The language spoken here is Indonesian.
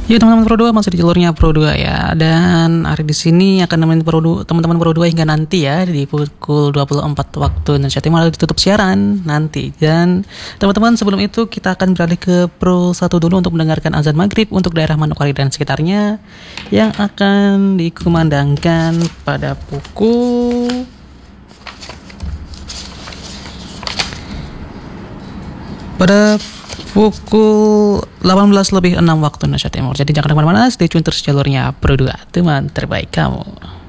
Ya teman-teman Pro 2 masih di jalurnya Pro 2 ya. Dan hari di sini akan nemenin teman-teman Pro 2 hingga nanti ya di pukul 24 waktu Indonesia Timur ditutup siaran nanti. Dan teman-teman sebelum itu kita akan beralih ke Pro 1 dulu untuk mendengarkan azan maghrib untuk daerah Manokwari dan sekitarnya yang akan dikumandangkan pada pukul pukul 18 lebih 6 waktu Indonesia Timur. Jadi jangan kemana-mana, stay tune terus jalurnya Pro 2, teman terbaik kamu.